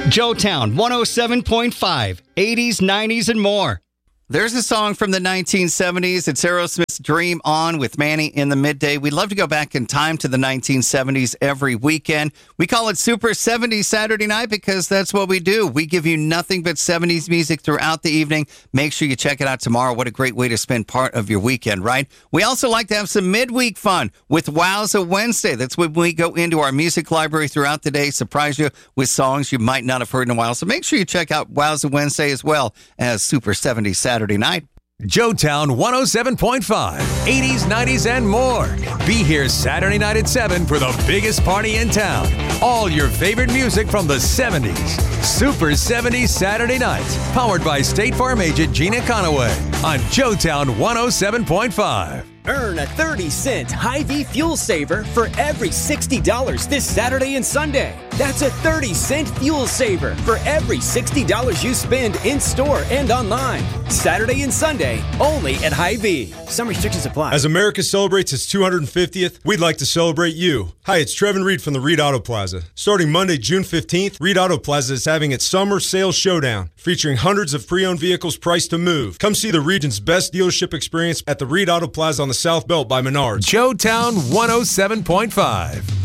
Joetown 107.5, 80s, 90s, and more. There's a song from the 1970s. It's Aerosmith's Dream On with Manny in the Midday. We love to go back in time to the 1970s every weekend. We call it Super 70s Saturday Night because that's what we do. We give you nothing but 70s music throughout the evening. Make sure you check it out tomorrow. What a great way to spend part of your weekend, right? We also like to have some midweek fun with Wowza Wednesday. That's when we go into our music library throughout the day, surprise you with songs you might not have heard in a while. So make sure you check out Wowza Wednesday as well as Super 70s Saturday Night. Joetown 107.5, 80s, 90s, and more. Be here Saturday night at 7 for the biggest party in town. All your favorite music from the 70s. Super 70s Saturday Nights. Powered by State Farm agent Gina Conaway on Joetown 107.5. Earn a 30-cent Hy-Vee fuel saver for every $60 this Saturday and Sunday. That's a 30-cent fuel saver for every $60 you spend in-store and online. Saturday and Sunday, only at Hy-Vee. Some restrictions apply. As America celebrates its 250th, we'd like to celebrate you. Hi, it's Trevin Reed from the Reed Auto Plaza. Starting Monday, June 15th, Reed Auto Plaza is having its Summer Sales Showdown, featuring hundreds of pre-owned vehicles priced to move. Come see the region's best dealership experience at the Reed Auto Plaza on the South Belt by Menards. Joetown 107.5.